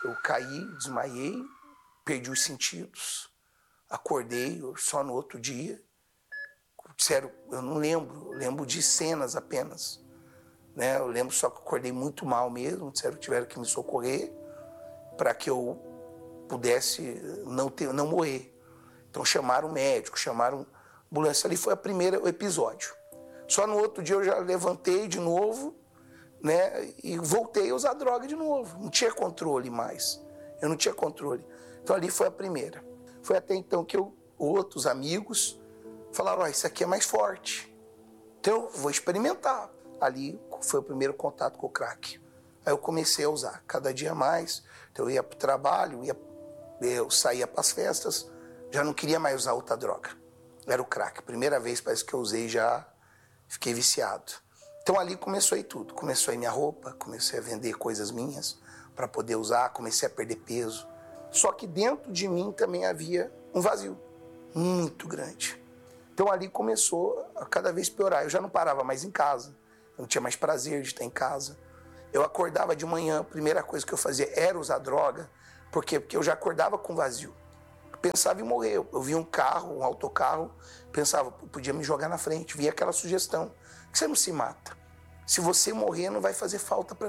Eu caí, desmaiei, perdi os sentidos, acordei só no outro dia. Sério, eu não lembro, eu lembro de cenas apenas. Né? Eu lembro só que eu acordei muito mal mesmo, disseram que tiveram que me socorrer para que eu pudesse não morrer. Então chamaram o médico, chamaram ambulância. Ali foi o primeiro episódio. Só no outro dia eu já levantei de novo, né? E voltei a usar droga de novo. Não tinha controle mais. Eu não tinha controle. Então ali foi a primeira. Foi até então que outros amigos falaram, isso aqui é mais forte. Então eu vou experimentar. Ali foi o primeiro contato com o crack. Aí eu comecei a usar cada dia mais. Então eu ia para o trabalho, eu saía para as festas, já não queria mais usar outra droga. Era o crack. Primeira vez parece que eu usei, já fiquei viciado. Então ali começou aí tudo. Começou aí minha roupa, comecei a vender coisas minhas para poder usar, comecei a perder peso. Só que dentro de mim também havia um vazio muito grande. Então ali começou a cada vez piorar. Eu já não parava mais em casa. Eu não tinha mais prazer de estar em casa. Eu acordava de manhã, a primeira coisa que eu fazia era usar droga. Por quê? Porque eu já acordava com vazio. Eu pensava em morrer. Eu via um carro, um autocarro, pensava, podia me jogar na frente. Via aquela sugestão, que você não se mata. Se você morrer, não vai fazer falta para